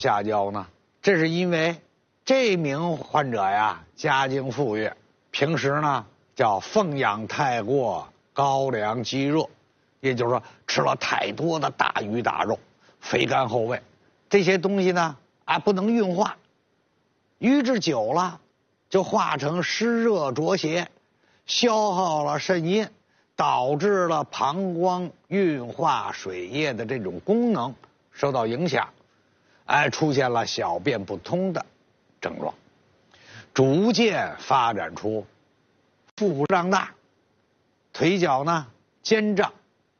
下焦呢？这是因为这名患者呀家境富裕，平时呢叫奉养太过，高粱积热，也就是说吃了太多的大鱼大肉，肥甘厚味，这些东西呢不能运化，瘀滞久了就化成湿热浊邪，消耗了肾阴，导致了膀胱运化水液的这种功能受到影响，出现了小便不通的症状，逐渐发展出腹部胀大，腿脚呢坚胀，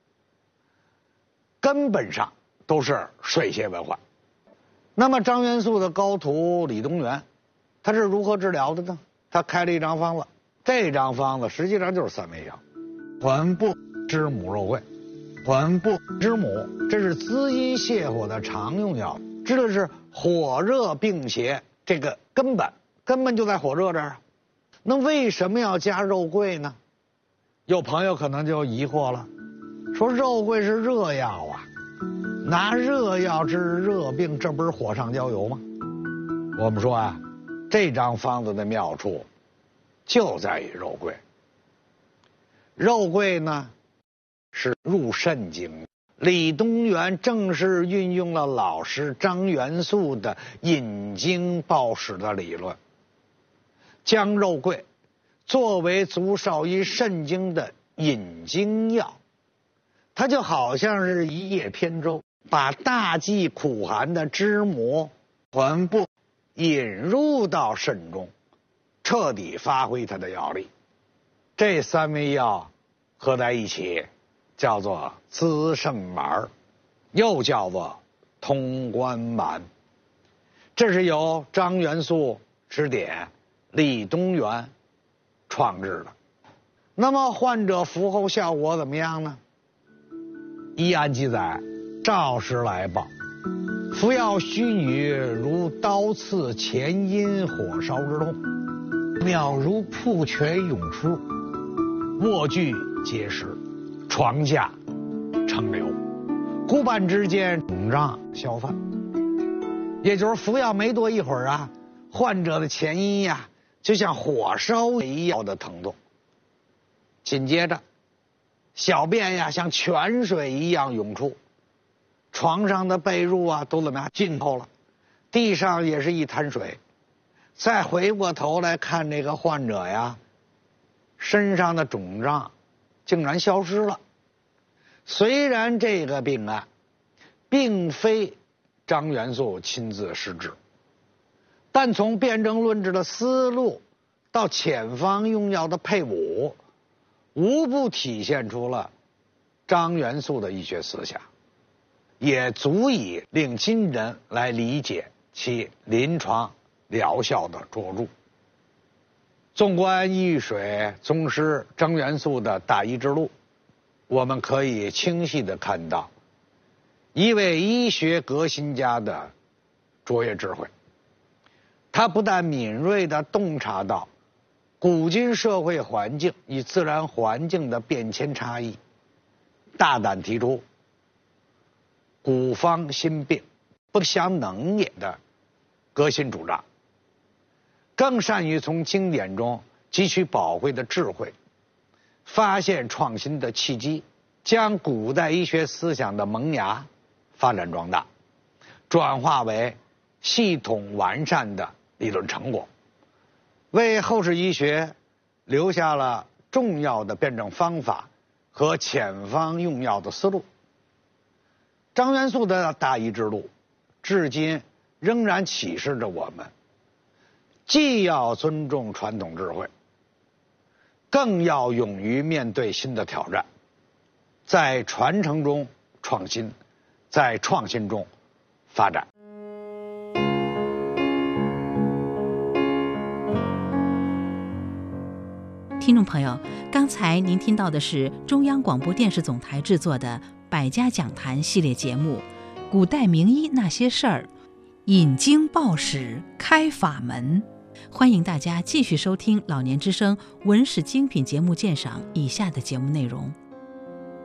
根本上都是水泄文患。那么张元素的高徒李东垣，他是如何治疗的呢？他开了一张方子，这张方子实际上就是三味药：缓步知母肉桂。缓步知母，这是滋阴泻火的常用药，治的是火热病邪，这个根本就在火热这儿。那为什么要加肉桂呢？有朋友可能就疑惑了，说肉桂是热药啊，拿热药治热病，这不是火上浇油吗？我们说这张方子的妙处就在于肉桂。肉桂呢是入肾经，李东垣正是运用了老师张元素的引经报史的理论，将肉桂作为足少阴肾经的引经药，它就好像是一叶扁舟，把大剂苦寒的知母缓步引入到肾中，彻底发挥它的药力。这三味药合在一起叫做滋肾丸，又叫做通关丸。这是由张元素指点，李东垣创制的。那么患者服后效果怎么样呢？医案记载，赵氏来报，服药须臾，如刀刺前阴火烧之痛，妙如瀑泉涌出，卧具皆湿，床架成流，骨板之间肿胀消泛。也就是服药没多一会儿患者的前阴就像火烧一样的疼痛，紧接着小便像泉水一样涌出，床上的被褥都怎么样浸透了，地上也是一滩水。再回过头来看这个患者身上的肿胀竟然消失了。虽然这个病案并非张元素亲自施治，但从辨证论治的思路到遣方用药的配伍，无不体现出了张元素的医学思想，也足以令今人来理解其临床疗效的卓著。纵观易水宗师张元素的大医之路，我们可以清晰地看到一位医学革新家的卓越智慧。他不但敏锐地洞察到古今社会环境与自然环境的变迁差异，大胆提出古方新病不相能也的革新主张，更善于从经典中汲取宝贵的智慧，发现创新的契机，将古代医学思想的萌芽发展壮大，转化为系统完善的理论成果，为后世医学留下了重要的辩证方法和遣方用药的思路。张元素的大医之路至今仍然启示着我们，既要尊重传统智慧，更要勇于面对新的挑战，在传承中创新，在创新中发展。 听众朋友，刚才您听到的是中央广播电视总台制作的百家讲坛系列节目《古代名医那些事儿》，引经报史开法门。欢迎大家继续收听老年之声文史精品节目鉴赏以下的节目内容。